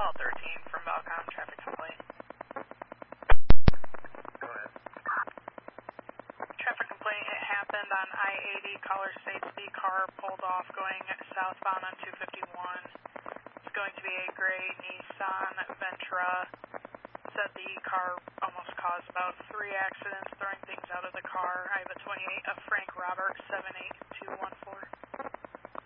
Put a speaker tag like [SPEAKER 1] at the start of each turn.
[SPEAKER 1] Call 13 from Valcom traffic complaint.
[SPEAKER 2] Go ahead.
[SPEAKER 1] Traffic complaint, it happened on I-80. Caller states the car pulled off going southbound on 251. It's going to be a gray Nissan Ventra. Said the car almost caused about 3 accidents, throwing things out of the car. I have a 28 of Frank Robert, 78214.